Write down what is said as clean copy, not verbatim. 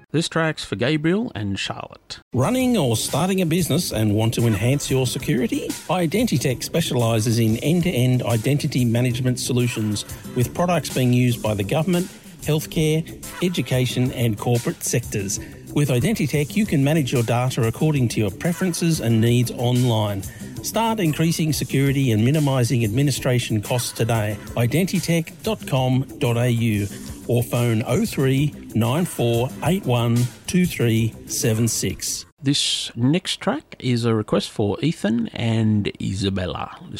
This track's for Gabriel and Charlotte. Running or starting a business and want to enhance your security? Identitech specialises in end-to-end identity management solutions with products being used by the government, healthcare, education and corporate sectors. With Identitech, you can manage your data according to your preferences and needs online. Start increasing security and minimising administration costs today. Identitech.com.au or phone 03 9481 2376. This next track is a request for Ethan and Isabella.